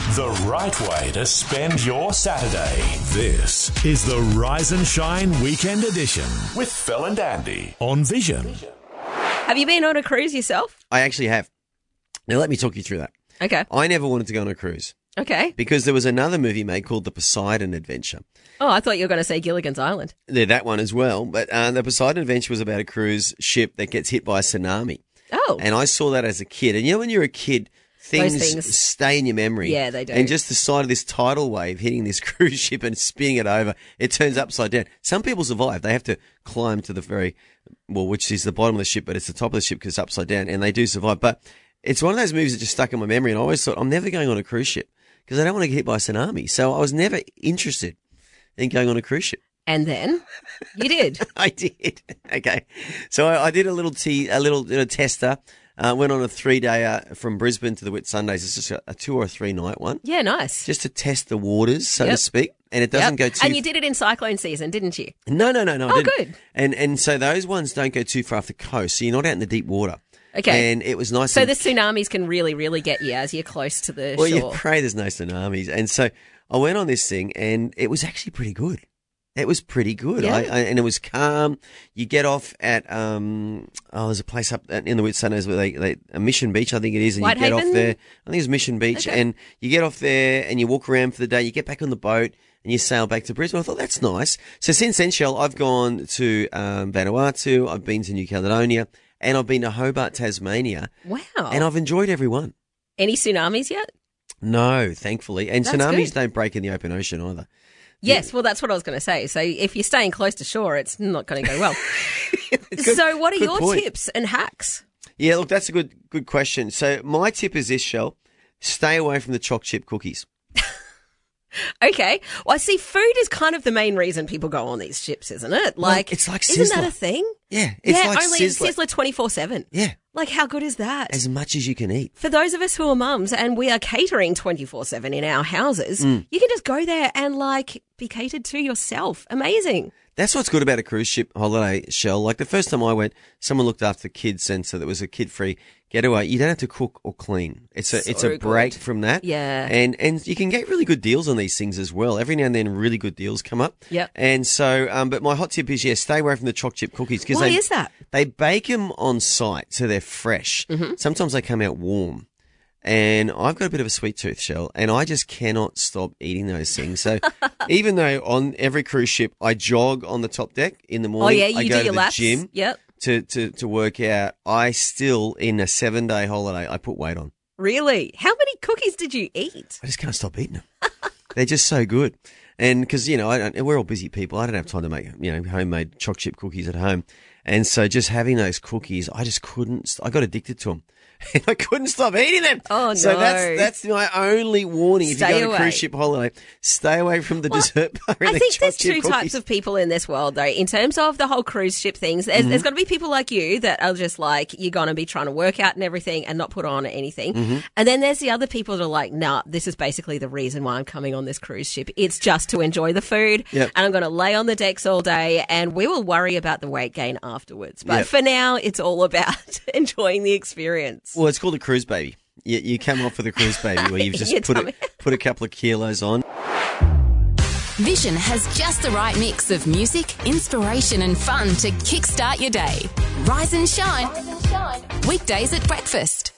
The right way to spend your Saturday. This is the Rise and Shine Weekend Edition with Phil and Andy on Vision. Have you been on a cruise yourself? I actually have. Now, let me talk you through that. Okay. I never wanted to go on a cruise Okay. because there was another movie made called The Poseidon Adventure. Oh, I thought you were going to say Gilligan's Island. That one as well. But The Poseidon Adventure was about a cruise ship that gets hit by a tsunami. Oh. And I saw that as a kid. And you know when you're a kid, things stay in your memory. Yeah, they do. And just the sight of this tidal wave hitting this cruise ship and spinning it over, it turns upside down. Some people survive. They have to climb to the which is the bottom of the ship, but it's the top of the ship because it's upside down, and they do survive. But it's one of those movies that just stuck in my memory, and I always thought, I'm never going on a cruise ship because I don't want to get hit by a tsunami. So I was never interested in going on a cruise ship. And then you did. I did. Okay. So I did a little tester. Went on a 3-day from Brisbane to the Whitsundays. It's just a 2 or 3 night one. Yeah, nice. Just to test the waters, so to speak. And it doesn't go too... And you did it in cyclone season, didn't you? No. I didn't. Good. And so those ones don't go too far off the coast, so you're not out in the deep water. Okay. And it was nice. So the tsunamis can really, really get you as you're close to the shore. Well, you pray there's no tsunamis. And so I went on this thing, and it was actually pretty good. It was pretty good. Yeah. And it was calm. You get off at, there's a place up in the Whitsundays where Mission Beach, I think it is. And Whitehaven? You get off there. I think it's Mission Beach. Okay. And you get off there and you walk around for the day. You get back on the boat and you sail back to Brisbane. I thought, that's nice. So since then, Shell, I've gone to Vanuatu. I've been to New Caledonia. And I've been to Hobart, Tasmania. Wow. And I've enjoyed every one. Any tsunamis yet? No, thankfully. And That's tsunamis good. don't break in the open ocean either. Yes, well, that's what I was going to say. So if you're staying close to shore, it's not going to go well. So what are your point. tips and hacks? Yeah, look, that's a good question. So my tip is this, Shell. Stay away from the choc chip cookies. Okay. Well, I see food is kind of the main reason people go on these ships, isn't it? Like, it's like isn't that Sizzler. a thing? Yeah, it's like only Sizzler. Sizzler 24/7. Yeah, Like, how good is that? as much as you can eat. For those of us who are mums and we are catering 24/7 in our houses, Mm. you can just go there and like be catered to yourself. Amazing. That's what's good about a cruise ship holiday, Shell. Like the first time I went, someone looked after the kids, and so there was a kid-free getaway. You don't have to cook or clean. It's a break from that. Yeah. And you can get really good deals on these things as well. Every now and then, really good deals come up. Yep. And so, but my hot tip is, stay away from the choc chip cookies because Why is that? They bake them on site, so they're fresh. Mm-hmm. Sometimes they come out warm. And I've got a bit of a sweet tooth, Shell, and I just cannot stop eating those things. So even though on every cruise ship I jog on the top deck in the morning, Oh, yeah, you I do go to your the laps. gym Yep. to work out, I still, in a 7-day holiday, I put weight on. Really? How many cookies did you eat? I just can't stop eating them. They're just so good. And because, we're all busy people. I don't have time to make, homemade choc chip cookies at home. And so just having those cookies, I just couldn't, I got addicted to them. And I couldn't stop eating them. Oh, no. So that's my only warning. If you Stay go on a away. cruise ship holiday, stay away from the dessert bar and I the think choc there's chip two cookies. types of people in this world, though. In terms of the whole cruise ship things, there's got to be people like you that are just like, you're going to be trying to work out and everything and not put on anything. Mm-hmm. And then there's the other people that are like, nah, this is basically the reason why I'm coming on this cruise ship. It's just to enjoy the food. Yep. And I'm going to lay on the decks all day and we will worry about the weight gain afterwards. But Yep. for now, it's all about enjoying the experience. Well, it's called a cruise baby. You come off with a cruise baby where you've just Your put tummy. put a couple of kilos on. Vision has just the right mix of music, inspiration and fun to kickstart your day. Rise and shine. Weekdays at breakfast.